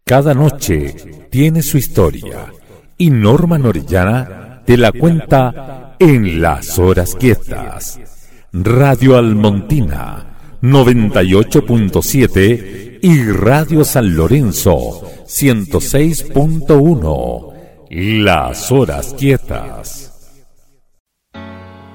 Cada noche tiene su historia y Norman Orellana te la cuenta en Las Horas Quietas. Radio Almontina 98.7 y Radio San Lorenzo 106.1. Las Horas Quietas.